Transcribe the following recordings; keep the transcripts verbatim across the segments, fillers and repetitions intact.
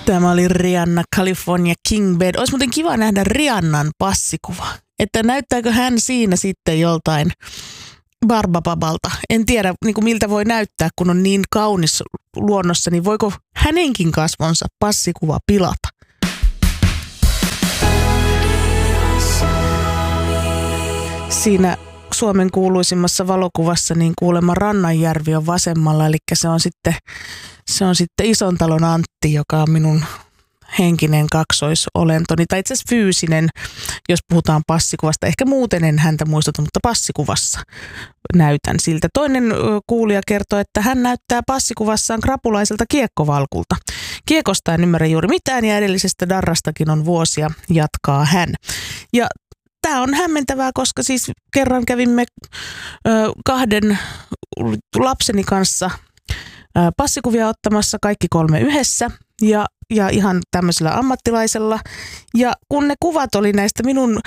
Tämä oli Rihanna, California King Bed. Olisi muuten kiva nähdä Rihannan passikuva. Että näyttääkö hän siinä sitten joltain barbababalta. En tiedä, niin kuin miltä voi näyttää, kun on niin kaunis luonnossa, niin voiko hänenkin kasvonsa passikuva pilata? Siinä Suomen kuuluisimmassa valokuvassa niin kuulemma Rannanjärvi on vasemmalla, eli se on sitten, se on sitten Isontalon Antti, joka on minun henkinen kaksoisolentoni, tai itse asiassa fyysinen, jos puhutaan passikuvasta. Ehkä muuten en häntä muistuta, mutta passikuvassa näytän siltä. Toinen kuulija kertoo, että hän näyttää passikuvassaan krapulaiselta kiekkovalkulta. Kiekosta en ymmärrä juuri mitään ja edellisestä darrastakin on vuosia, jatkaa hän. Ja tämä on hämmentävää, koska siis kerran kävimme ö, kahden lapseni kanssa ö, passikuvia ottamassa kaikki kolme yhdessä ja, ja ihan tämmöisellä ammattilaisella. Ja kun ne kuvat oli näistä minun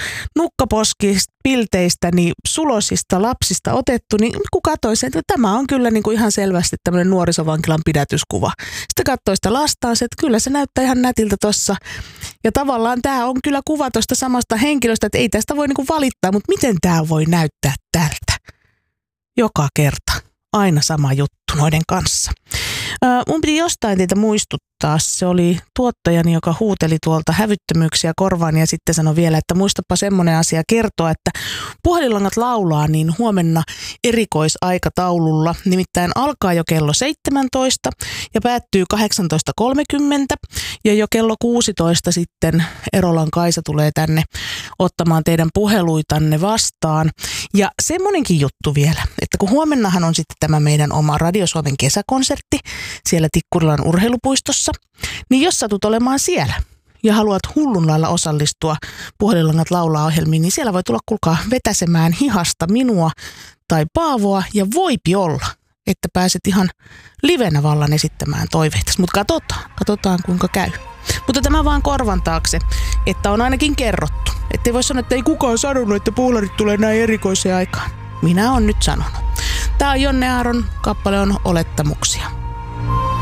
nukkaposkipilteistäni sulosista lapsista otettu, niin kun katsoin sen, että tämä on kyllä niin kuin ihan selvästi tämmöinen nuorisovankilan pidätyskuva. Sitten katsoin sitä lastaan, että kyllä se näyttää ihan nätiltä tuossa. Ja tavallaan tämä on kyllä kuva tuosta samasta henkilöstä, että ei tästä voi niinku valittaa, mutta miten tämä voi näyttää tältä? Joka kerta. Aina sama juttu noiden kanssa. Ää, mun piti jostain teitä muistuttaa. Se oli tuottajani, joka huuteli tuolta hävyttömyyksiä korvaan ja sitten sanoi vielä, että muistapa semmoinen asia kertoa, että Puhelinlangat laulaa niin huomenna erikoisaikataululla. Nimittäin alkaa jo kello seitsemäntoista ja päättyy kahdeksantoista kolmekymmentä ja jo kello kuusitoista sitten Erolan Kaisa tulee tänne ottamaan teidän puheluitanne vastaan. Ja semmoinenkin juttu vielä, että kun huomennahan on sitten tämä meidän oma Radio Suomen kesäkonsertti siellä Tikkurilan urheilupuistossa, niin jos satut olemaan siellä ja haluat hullun lailla osallistua Puhelinlangat laulaa -ohjelmiin, niin siellä voi tulla kuulkaa vetäsemään hihasta minua tai Paavoa ja voipi olla, että pääset ihan livenä vallan esittämään toiveita. Mutta katsotaan, katsotaan kuinka käy. Mutta tämä vaan korvan taakse, että on ainakin kerrottu. Että ei voi sanoa, että ei kukaan sanonut, että puularit tulee näin erikoiseen aikaan. Minä olen nyt sanonut. Tämä on Jonne Aaron, kappale on Olettamuksia.